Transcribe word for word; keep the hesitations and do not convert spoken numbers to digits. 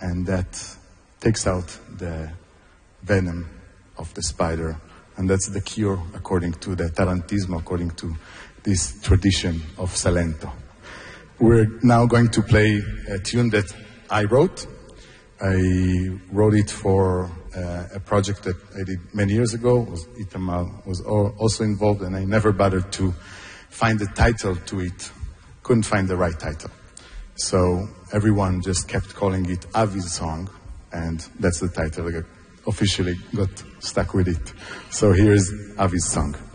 and that takes out the venom of the spider. And that's the cure, according to the Tarantismo, according to this tradition of Salento. We're now going to play a tune that I wrote. I wrote it for uh, a project that I did many years ago. Was Itamar was also involved, and I never bothered to find a title to it. Couldn't find the right title. So everyone just kept calling it Avi's song, and that's the title. I officially got stuck with it. So here's Avi's song.